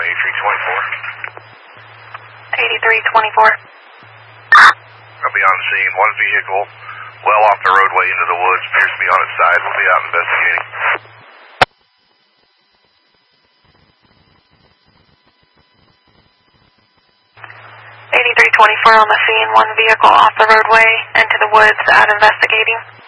8324. I'll be on the scene. One vehicle well off the roadway into the woods. Appears to be on its side. We'll be out investigating. 8324 on the scene. One vehicle off the roadway into the woods out investigating.